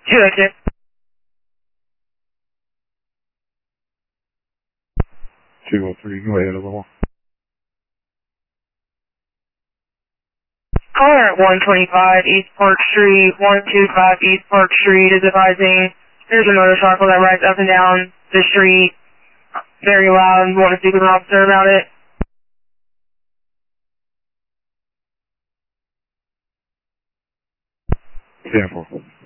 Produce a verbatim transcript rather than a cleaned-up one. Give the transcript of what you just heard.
two oh six. two oh three, go ahead a little. Caller at one twenty-five East Park Street, one twenty-five East Park Street is advising there's a motorcycle that rides up and down the street very loud and want to speak with an officer about it. Example.